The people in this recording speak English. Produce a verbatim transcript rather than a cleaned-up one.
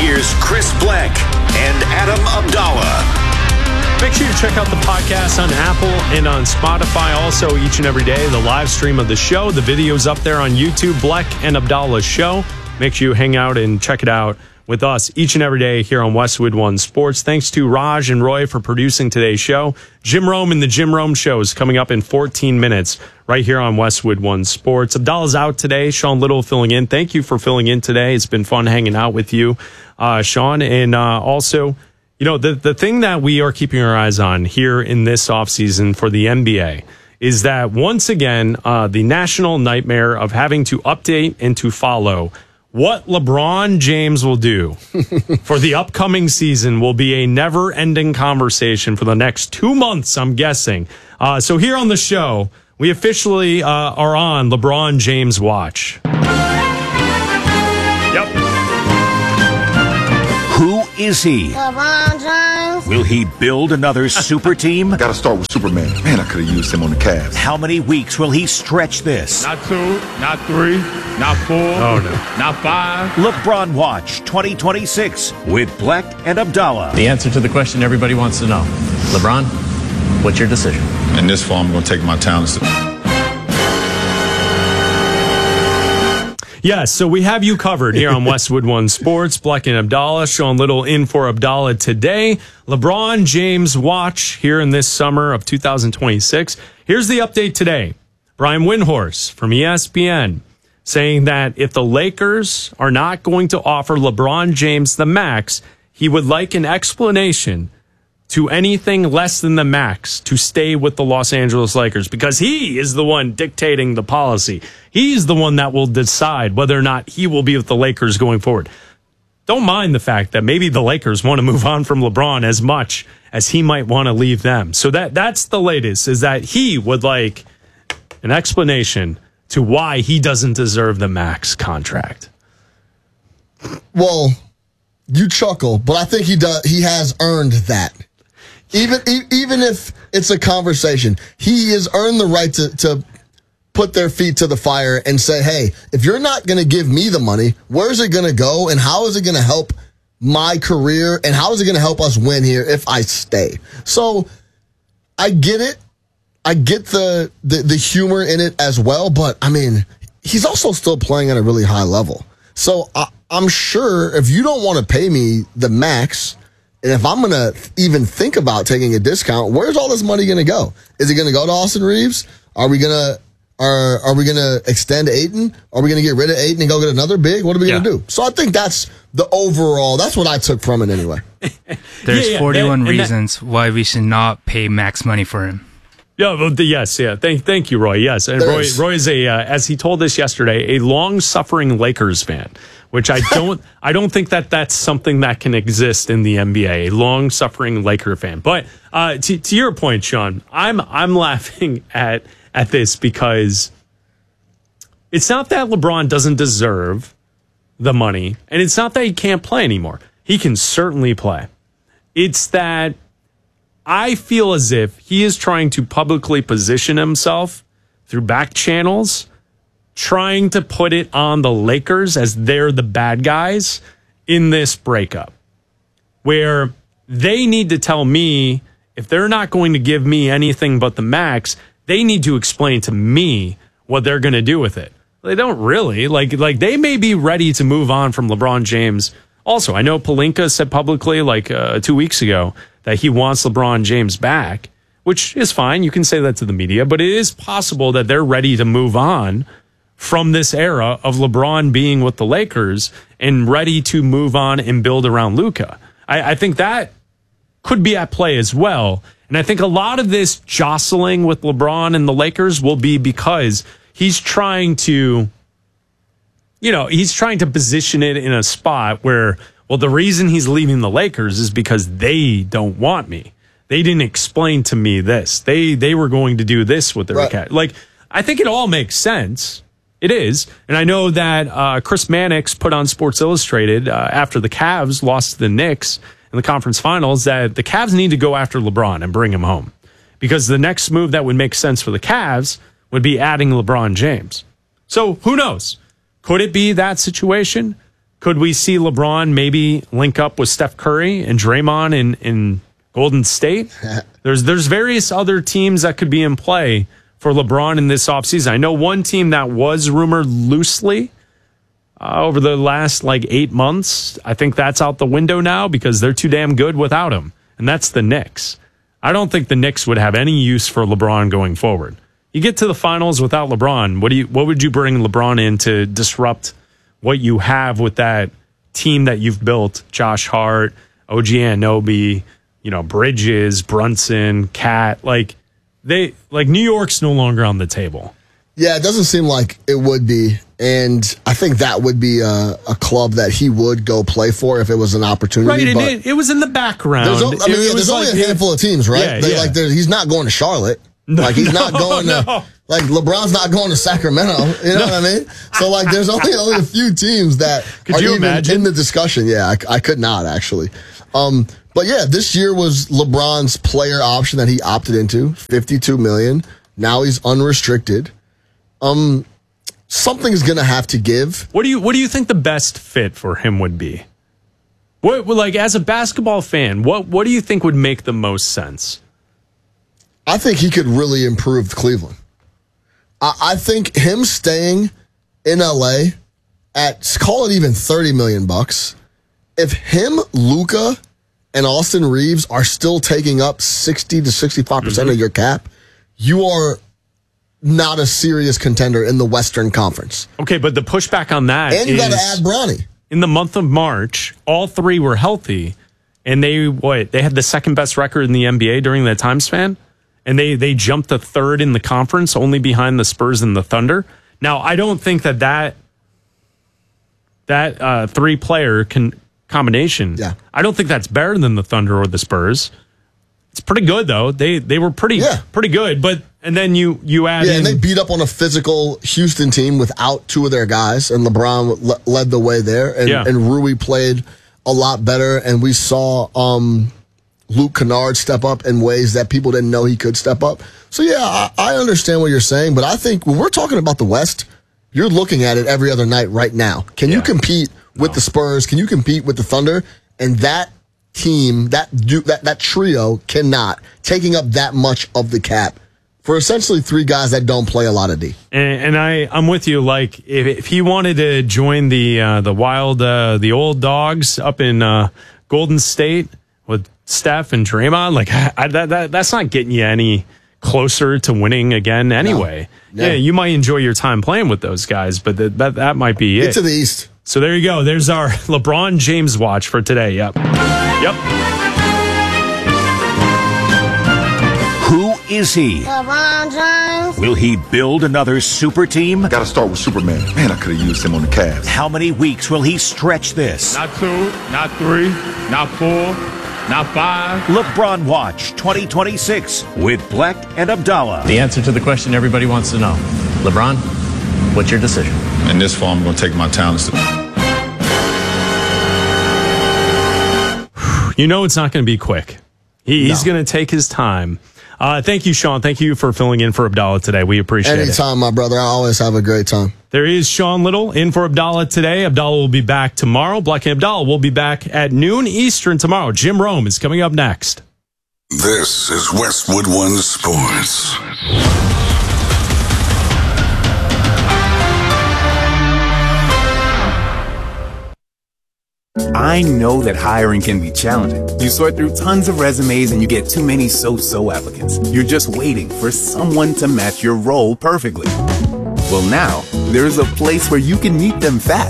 Here's Chris Black and Adam Abdallah. Make sure you check out the podcast on Apple and on Spotify. Also, each and every day, the live stream of the show. The video's up there on YouTube, Black and Abdallah Show. Make sure you hang out and check it out with us each and every day here on Westwood One Sports. Thanks to Raj and Roy for producing today's show. Jim Rome and the Jim Rome Show is coming up in fourteen minutes right here on Westwood One Sports. Abdallah's out today. Sean Little filling in. Thank you for filling in today. It's been fun hanging out with you, uh, Sean. And uh, also, you know, the, the thing that we are keeping our eyes on here in this offseason for the N B A is that once again, uh, the national nightmare of having to update and to follow what LeBron James will do for the upcoming season will be a never-ending conversation for the next two months, I'm guessing. Uh, so here on the show, we officially uh, are on LeBron James watch. Yep. Who is he? LeBron James. Will he build another super team? Gotta start with Superman. Man, I could have used him on the Cavs. How many weeks will he stretch this? Not two, not three, not four, Oh, no. not five. LeBron Watch twenty twenty-six with Black and Abdallah. The answer to the question everybody wants to know. LeBron, what's your decision? In this form, I'm going to take my talents to... Yes, so we have you covered here on Westwood One Sports. Black and Abdallah, Sean Little in for Abdallah today. LeBron James watch here in this summer of two thousand twenty-six. Here's the update today. Brian Windhorst from E S P N saying that if the Lakers are not going to offer LeBron James the max, he would like an explanation to anything less than the max to stay with the Los Angeles Lakers, because he is the one dictating the policy. He's the one that will decide whether or not he will be with the Lakers going forward. Don't mind the fact that maybe the Lakers want to move on from LeBron as much as he might want to leave them. So that that's the latest, is that he would like an explanation to why he doesn't deserve the max contract. Well, you chuckle, but I think he does. He has earned that. Even even if it's a conversation, he has earned the right to, to put their feet to the fire and say, hey, if you're not going to give me the money, where's it going to go and how is it going to help my career and how is it going to help us win here if I stay? So I get it. I get the, the, the humor in it as well, but, I mean, he's also still playing at a really high level. So I, I'm sure if you don't want to pay me the max, and if I'm going to even think about taking a discount, where's all this money going to go? Is it going to go to Austin Reeves? Are we going to are are we going to extend Ayton? Are we going to get rid of Ayton and go get another big? What are we yeah. going to do? So I think that's the overall, that's what I took from it anyway. There's yeah, yeah. forty-one and, and reasons that, why we should not pay max money for him. Yeah, well, the, yes, yeah. Thank, thank you, Roy. Yes, and Roy, Roy is a, uh, as he told us yesterday, a long-suffering Lakers fan, which I don't, I don't think that that's something that can exist in the N B A. A long-suffering Laker fan. But uh, to, to your point, Sean, I'm, I'm laughing at at this because it's not that LeBron doesn't deserve the money, and it's not that he can't play anymore. He can certainly play. It's that I feel as if he is trying to publicly position himself through back channels, trying to put it on the Lakers as they're the bad guys in this breakup, where they need to tell me if they're not going to give me anything but the max, they need to explain to me what they're going to do with it. They don't really. Like, like they may be ready to move on from LeBron James. Also, I know Pelinka said publicly like uh, two weeks ago that he wants LeBron James back, which is fine. You can say that to the media, but it is possible that they're ready to move on from this era of LeBron being with the Lakers and ready to move on and build around Luka. I, I think that could be at play as well. And I think a lot of this jostling with LeBron and the Lakers will be because he's trying to, you know, he's trying to position it in a spot where, well, the reason he's leaving the Lakers is because they don't want me. They didn't explain to me this. They they were going to do this with their right. cat. Like, I think it all makes sense. It is. And I know that uh, Chris Mannix put on Sports Illustrated uh, after the Cavs lost to the Knicks in the conference finals that the Cavs need to go after LeBron and bring him home. Because the next move that would make sense for the Cavs would be adding LeBron James. So who knows? Could it be that situation? Could we see LeBron maybe link up with Steph Curry and Draymond in, in Golden State? There's there's various other teams that could be in play for LeBron in this offseason. I know one team that was rumored loosely uh, over the last like eight months. I think that's out the window now because they're too damn good without him, and that's the Knicks. I don't think the Knicks would have any use for LeBron going forward. You get to the finals without LeBron. What do you? What would you bring LeBron in to disrupt what you have with that team that you've built? Josh Hart, O G Anunoby, you know, Bridges, Brunson, Cat. Like they, like New York's no longer on the table. Yeah, it doesn't seem like it would be, and I think that would be a, a club that he would go play for if it was an opportunity. Right, and but it, it was in the background. There's, o- I mean, It yeah, was there's only like- a handful of teams, right? Yeah, They, yeah. Like, he's not going to Charlotte. Like he's not No, going to no. like LeBron's not going to Sacramento. You know what I mean? So like, there's only only a few teams that Could are you even imagine? in the discussion. Yeah, I, I could not actually. Um, but yeah, this year was LeBron's player option that he opted into, fifty-two million. Now he's unrestricted. Um, something's gonna have to give. What do you What do you think the best fit for him would be? What like as a basketball fan, what what do you think would make the most sense? I think he could really improve Cleveland. I, I think him staying in L A at call it even thirty million bucks. If him, Luka, and Austin Reeves are still taking up sixty to sixty-five percent Mm-hmm. of your cap, you are not a serious contender in the Western Conference. Okay, but the pushback on that And you got to is add Bronny. in the month of March, all three were healthy, and they what they had the second best record in the N B A during that time span, and they they jumped to third in the conference, only behind the Spurs and the Thunder. Now, I don't think that that that uh, three player can combination. Yeah. I don't think that's better than the Thunder or the Spurs. It's pretty good though. They they were pretty Yeah. pretty good, but and then you you add Yeah, in and they beat up on a physical Houston team without two of their guys, and LeBron le- led the way there, and, Yeah. and Rui played a lot better, and we saw um, Luke Kennard step up in ways that people didn't know he could step up. So, yeah, I, I understand what you're saying, but I think when we're talking about the West, you're looking at it every other night right now. Can you Yeah. compete with the Spurs? Can you compete with the Thunder? And that team, that du- that that trio cannot, taking up that much of the cap for essentially three guys that don't play a lot of D. And, and I, I'm with you. Like, if, if he wanted to join the uh, the wild, uh, the old dogs up in uh, Golden State with Steph and Draymond, like I, that, that that's not getting you any closer to winning again anyway. No. Yeah, you might enjoy your time playing with those guys, but that that, that might be Get it. to the East. So there you go. There's our LeBron James watch for today. Yep. Yep. Who is he? LeBron James. Will he build another super team? Gotta start with Superman. Man, I could have used him on the Cavs. How many weeks will he stretch this? Not two, not three, not four, not five. LeBron Watch twenty twenty-six with Black and Abdallah. The answer to the question everybody wants to know. LeBron, what's your decision? In this fall, I'm gonna take my talents to You know it's not going to be quick. He, he's No. going to take his time. Uh, thank you, Sean. Thank you for filling in for Abdallah today. We appreciate it. Anytime, my brother. I always have a great time. There is Sean Little in for Abdallah today. Abdallah will be back tomorrow. Black and Abdallah will be back at noon Eastern tomorrow. Jim Rome is coming up next. This is Westwood One Sports. I know that hiring can be challenging. You sort through tons of resumes and you get too many so-so applicants. You're just waiting for someone to match your role perfectly. Well, now, there's a place where you can meet them fast.